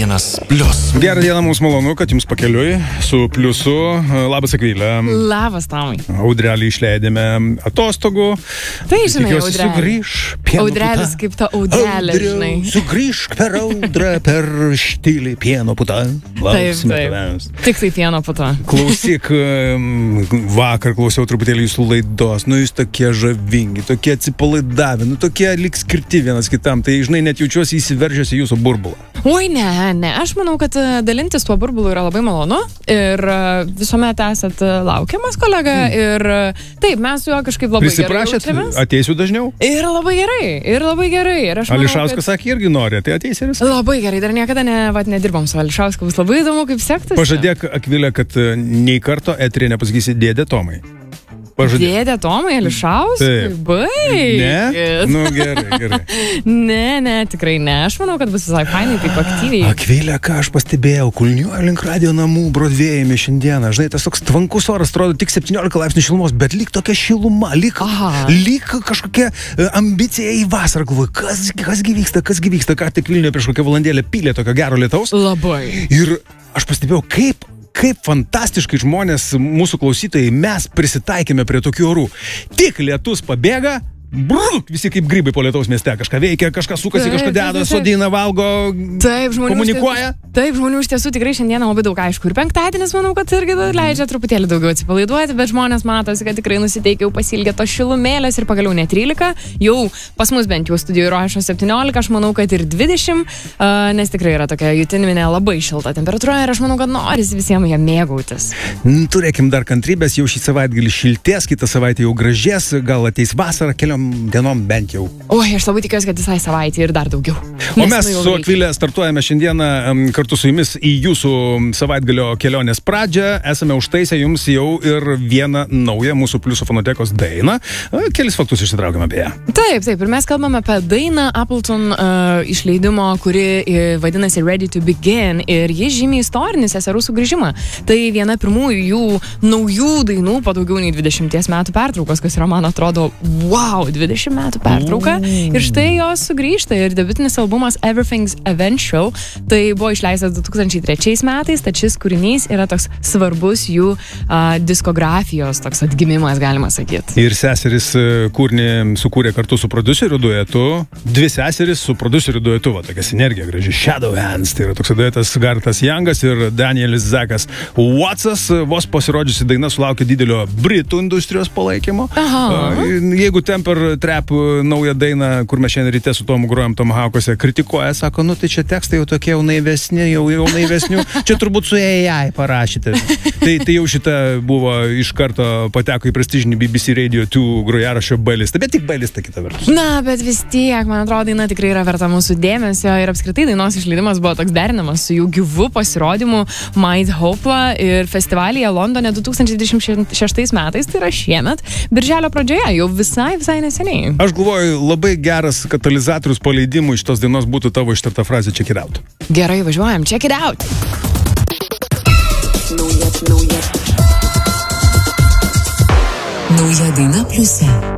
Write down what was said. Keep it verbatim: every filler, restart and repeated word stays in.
vienas plius. Gerą dieną, mums malonu, kad jums pakeliui su pliusu. Labas, Akvilė. Labas, Tomai. Audrelį išleidėme atostogų. Tai, žinai, Tikiuosi, Audrelė. sugrįš. Audrelis kaip ta Audrelė, žinai. Sugrįžk per audrą, per štilį pieno puta. Taip, taip. Tik tai pieno puta. Klausyk, vakar klausiau truputėlį jūsų laidos. Nu, jūs tokie žavingi, tokie atsipalaidavę, nu, tokie lyg skirti vienas kitam. Tai, žinai, net jaučiuosi įsiveržęs į jūsų burbulą. Oi, ne, ne. Aš manau, kad dalintis tuo burbulu yra labai malonu ir visuomet esat laukiamas, kolega. Ir taip, mes su juo kažkaip labai gerai Prisiprašėt, jaučiamės. ateisiu dažniau? Ir labai gerai, ir labai gerai. Ir aš manau, Ališauskas kad... sakė, irgi nori, tai ateis ir jis. Labai gerai, dar niekada ne, vat, nedirbom su Ališausku. Bus labai įdomu, kaip sektas. Pažadėk, Akvilė, kad nei karto eterį nepasakysi dėdė Tomai. Pažadėk. Dėdė Tomai, Ališauskai, baig. Ne? Nu, gerai, gerai. Ne, ne, tikrai ne. Aš manau, kad bus visai fainai, taip aktyviai. Akvilė, ką aš pastebėjau, kulniuoju link radio namų Brodvėjumi šiandieną. Žinai, tas toks tvankus oras, atrodo tik septyniolika laipsnių šilumos, bet lyg tokia šiluma, lyg, lyg kažkokia ambicija į vasarą. Galvoju, kas, kas gyvyksta, kas gyvyksta, ką tik Vilniuje prieš kokią valandėlę pylė tokio gero lietaus. Labai. Ir aš pastebėjau, kaip Kaip fantastiškai žmonės, mūsų klausytojai, mes prisitaikėme prie tokių orų. Tik lietus pabėga, bruk, visi kaip grybai po lietaus mieste. Kažką veikia, kažką sukasi, kažką deda, sodina, valgo, taip, komunikuoja. Iš, taip, žmonių iš tiesų tikrai šiandieną labai daug, aišku. Ir penktadienis, manau, kad irgi leidžia truputėlį daugiau atsipalaiduoti, bet žmonės matosi, kad tikrai nusiteikia jau pasilgę to šilumėlės ir pagaliau ne trylika. Jau pas mus bent jau studijoje rašo septyniolika, aš manau, kad ir dvidešimt, uh, nes tikrai yra tokia jutiniminė labai šilta temperatūra ir aš manau, kad norisi visiems ją mėgautis. Turėkim dar kantrybės, jau šį savaitgalį šiltės, kitą savaitę jau gražės, gal ateis vasara, keliom dienom bent jau. Oi, aš labai tikiuosi, kad visai savaitė ir dar daugiau. O mes su Akvilė startuojame šiandieną kartu su jumis į jūsų savaitgalio kelionės pradžią. Esame užtaisę jums jau ir vieną naują mūsų Pliuso fonotekos dainą. Kelis faktus išsitraukime apie ją. Taip, taip. Ir mes kalbame apie dainą Appleton uh, išleidimo, kuri uh, vadinasi Ready to Begin. Ir ji žymi istorinį seserų sugrįžimą. Tai viena pirmųjų jų naujų dainų po daugiau nei dvidešimties metų pertraukos, kas yra, man atrodo, wow, dvidešimt metų pertrauka. Ir štai jos sugrįžta. Ir debiutinis albumas Everything's Eventual. Tai buvo išleistas du tūkstančiai trečiais metais, tad šis kūrinys yra toks svarbus jų uh, diskografijos toks atgimimas, galima sakyti. Ir seseris kūrinį sukūrė kartu su prodiuseriu duetu. Dvi seseris su prodiuseriu duetu. Va, tokia sinergija graži. Shadow Hands. Tai yra toks duetas Gartas Youngas ir Danielis Zakas Wattsas. Vos pasirodžiusi daina sulaukė didelio Britų industrijos palaikymo. Aha. Uh, jeigu Temper Trap naują dainą, kur mes šiandien ryte su Tomu grojam Tomahawkuose, kritikuoja, sako, nu tai čia tekstai jau tokie jau naivesni, jau, jau naivesnių. Čia turbūt su A I parašyte. Tai, tai jau šita buvo iš karto pateko į prestižinį B B C Radio du grojaraščio B-listą, bet tik B-listą kita vertus. Na, bet vis tiek, man atrodo, daina tikrai yra verta mūsų dėmesio ir apskritai dainos išleidimas buvo toks derinamas su jų gyvu pasirodymu Mind Hopla ir festivalyje Londone du tūkstančiai dvidešimt šeštais metais, tai yra šiemet, birželio pradžioje, jau visai, visai neseniai. Aš galvoju, labai geras katalizatorius paleidimų iš tos dainos būtų tavo ištarta frazė Check it out. Gerai, važiuojam, check it out. Nauja, nauja. Nauja daina Pliuse.